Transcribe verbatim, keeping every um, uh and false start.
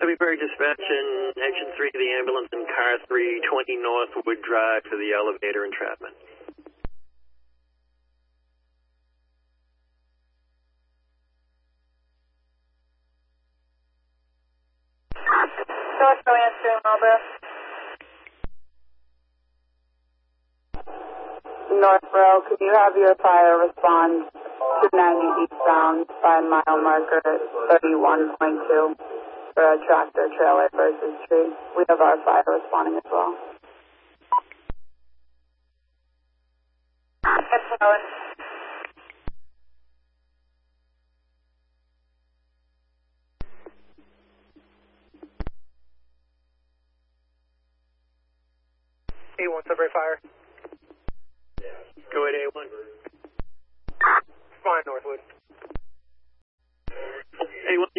Heavy Fire Dispatch and Engine three to the ambulance and Car three twenty Northwood Drive to the elevator entrapment. North Row answering Marlboro. North Row, could you have your fire respond two ninety eastbound by mile marker thirty-one point two for a tractor trailer versus tree? We have our fire responding as well. That's Lois. A one, Sudbury Fire. Go ahead, A one. Fine, Northwood. A one.